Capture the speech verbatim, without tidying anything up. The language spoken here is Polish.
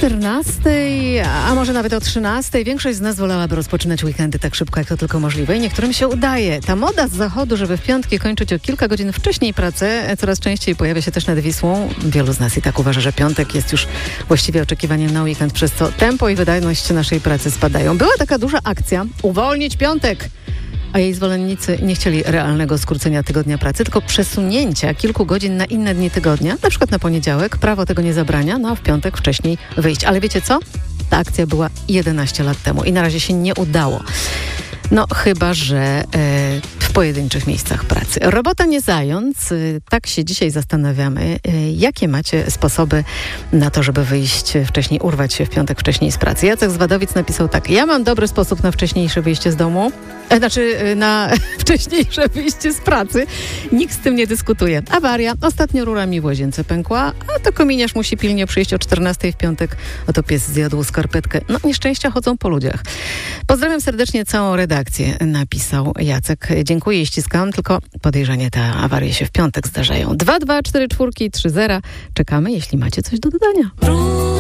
czternastej, a może nawet o trzynastej. Większość z nas wolałaby rozpoczynać weekendy tak szybko, jak to tylko możliwe i niektórym się udaje. Ta moda z zachodu, żeby w piątki kończyć o kilka godzin wcześniej pracę, coraz częściej pojawia się też nad Wisłą. Wielu z nas i tak uważa, że piątek jest już właściwie oczekiwaniem na weekend, przez co tempo i wydajność naszej pracy spadają. Była taka duża akcja Uwolnić piątek! A jej zwolennicy nie chcieli realnego skrócenia tygodnia pracy, tylko przesunięcia kilku godzin na inne dni tygodnia, na przykład na poniedziałek. Prawo tego nie zabrania, no a w piątek wcześniej wyjść. Ale wiecie co? Ta akcja była jedenaście lat temu i na razie się nie udało. No chyba, że e, w pojedynczych miejscach pracy. Robota nie zając. E, tak się dzisiaj zastanawiamy, e, jakie macie sposoby na to, żeby wyjść wcześniej, urwać się w piątek wcześniej z pracy. Jacek z Wadowic napisał tak. Ja mam dobry sposób na wcześniejsze wyjście z domu. E, znaczy e, na wcześniejsze wyjście z pracy. Nikt z tym nie dyskutuje. Awaria. Ostatnio rura mi w łazience pękła, a to kominiarz musi pilnie przyjść o czternastej w piątek. Oto pies zjadł skarpetkę. No nieszczęścia chodzą po ludziach. Pozdrawiam serdecznie całą redakcję. Napisał Jacek. Dziękuję i ściskam, tylko podejrzanie te awarie się w piątek zdarzają. dwa dwa cztery cztery trzy zero. Czekamy, jeśli macie coś do dodania.